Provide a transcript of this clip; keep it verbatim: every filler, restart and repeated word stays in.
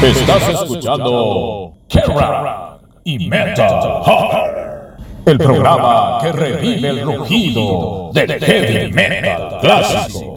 Estás escuchando Kerrang y Metal Hammer, el programa que revive el rugido del heavy metal clásico.